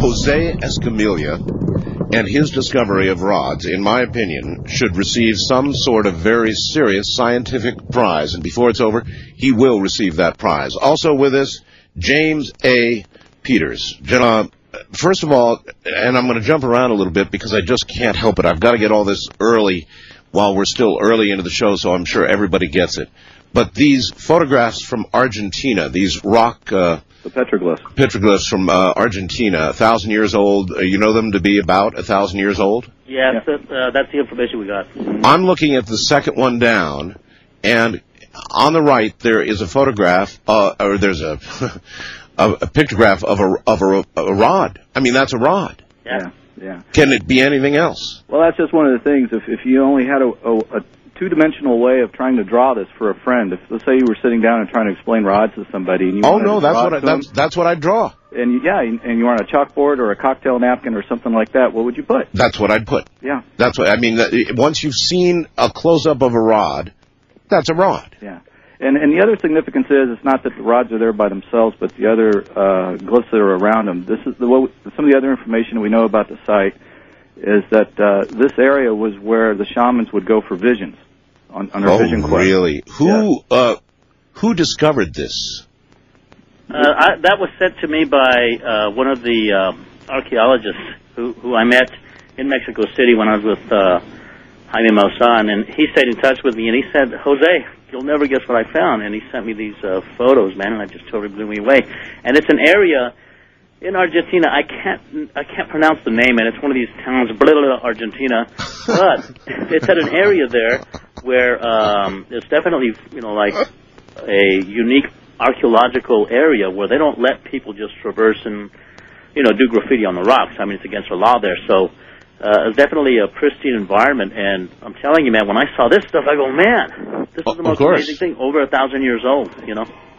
Jose Escamilla and his discovery of rods, in my opinion, should receive some sort of very serious scientific prize, and before it's over, he will receive that prize. Also with us, James A. Peters. First of all, and I'm going to jump around a little bit because I just can't help it. I've got to get all this early while we're still early into the show, so I'm sure everybody gets it. But these photographs from Argentina, these rock... the petroglyphs. Petroglyphs from Argentina, 1,000 years old. You know them to be about 1,000 years old? Yes, yeah. That's the information we got. I'm looking at the second one down, and on the right there is a photograph, or there's a pictograph of a rod. I mean, that's a rod. Yeah. Yeah. Can it be anything else? Well, that's just one of the things. If you only had a two-dimensional way of trying to draw this for a friend, if let's say you were sitting down and trying to explain rods to somebody, and you that's what I'd draw. And you want a chalkboard or a cocktail napkin or something like that, what would you put? That's what I'd put. Yeah. That's what I mean. Once you've seen a close-up of a rod, that's a rod. Yeah. And the other significance is it's not that the rods are there by themselves, but the other glyphs that are around them. This is some of the other information we know about the site is that this area was where the shamans would go for visions on their vision quest. Oh, really? Who discovered this? That was said to me by one of the archaeologists who I met in Mexico City when I was with Jaime Maussan, and he stayed in touch with me, and he said, Jose, you'll never guess what I found. And he sent me these photos, man, and I just totally blew me away. And it's an area in Argentina. I can't pronounce the name, and it's one of these towns, Argentina. But it's at an area there where it's definitely, like a unique archaeological area where they don't let people just traverse and, do graffiti on the rocks. I mean, it's against the law there. So it's definitely a pristine environment, and I'm telling you, man, when I saw this stuff, I go, man, this is the most amazing thing, over 1,000 years old,